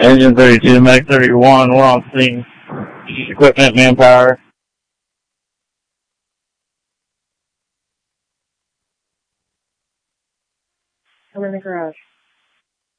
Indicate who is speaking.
Speaker 1: Engine 32, Medic 31, we're on scene. Equipment, manpower.
Speaker 2: I'm in the garage.